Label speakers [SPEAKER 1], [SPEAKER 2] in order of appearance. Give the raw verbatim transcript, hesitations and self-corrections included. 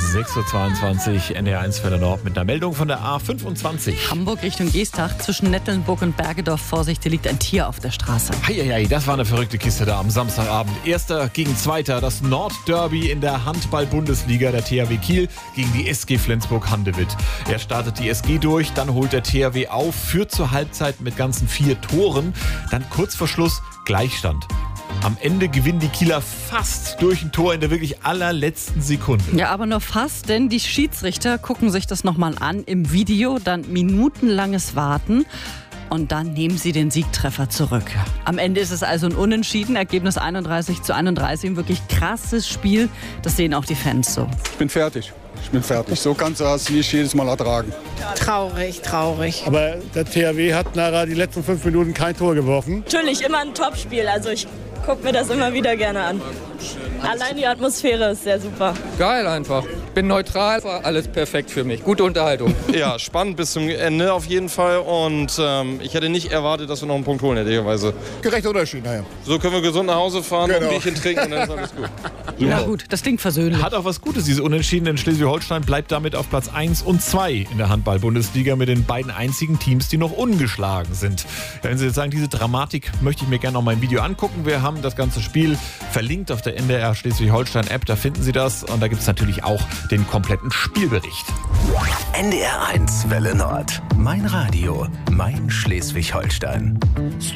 [SPEAKER 1] sechs Uhr zweiundzwanzig, N D R eins Fälle Nord mit einer Meldung von der A fünfundzwanzig.
[SPEAKER 2] Hamburg Richtung Geestach zwischen Nettelnburg und Bergedorf. Vorsicht, hier liegt ein Tier auf der Straße.
[SPEAKER 1] Heieiei, das war eine verrückte Kiste da am Samstagabend. Erster gegen Zweiter, das Nordderby in der Handball-Bundesliga. Der T H W Kiel gegen die S G Flensburg-Handewitt. Er startet die S G durch, dann holt der T H W auf, führt zur Halbzeit mit ganzen vier Toren. Dann kurz vor Schluss Gleichstand. Am Ende gewinnen die Kieler fast durch ein Tor in der wirklich allerletzten Sekunde.
[SPEAKER 2] Ja, aber nur fast, denn die Schiedsrichter gucken sich das nochmal an im Video, dann minutenlanges Warten und dann nehmen sie den Siegtreffer zurück. Am Ende ist es also ein Unentschieden, Ergebnis einunddreißig zu einunddreißig, ein wirklich krasses Spiel, das sehen auch die Fans so.
[SPEAKER 3] Ich bin fertig. Ich bin fertig. So kannst du das nicht jedes Mal ertragen.
[SPEAKER 4] Traurig, traurig.
[SPEAKER 5] Aber der T H W hat nachher die letzten fünf Minuten kein Tor geworfen.
[SPEAKER 6] Natürlich immer ein Topspiel. Also ich gucke mir das immer wieder gerne an. Allein die Atmosphäre ist sehr super.
[SPEAKER 7] Geil einfach. Bin neutral, war alles perfekt für mich. Gute Unterhaltung.
[SPEAKER 8] Ja, spannend bis zum Ende auf jeden Fall. Und ähm, ich hätte nicht erwartet, dass wir noch einen Punkt holen, ehrlicherweise.
[SPEAKER 5] Gerechter Unterschied, naja.
[SPEAKER 8] So können wir gesund nach Hause fahren,
[SPEAKER 5] genau.
[SPEAKER 8] und ein Bierchen trinken und dann ist alles gut.
[SPEAKER 2] Ja gut, das klingt versöhnlich.
[SPEAKER 1] Hat auch was Gutes, diese Unentschieden, denn Schleswig-Holstein bleibt damit auf Platz eins und zwei in der Handball-Bundesliga mit den beiden einzigen Teams, die noch ungeschlagen sind. Wenn Sie jetzt sagen, diese Dramatik möchte ich mir gerne noch mal im Video angucken. Wir haben das ganze Spiel verlinkt auf der N D R Schleswig-Holstein-App, da finden Sie das. Und da gibt es natürlich auch den kompletten Spielbericht.
[SPEAKER 9] N D R eins Welle Nord. Mein Radio, mein Schleswig-Holstein.